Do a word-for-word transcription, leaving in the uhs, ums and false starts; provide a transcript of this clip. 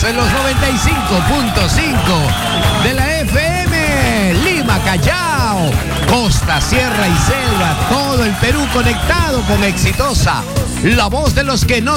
en los noventa y cinco punto cinco de la F M. Lima, Callao, costa, sierra y selva, todo el Perú conectado con Exitosa, la voz de los que no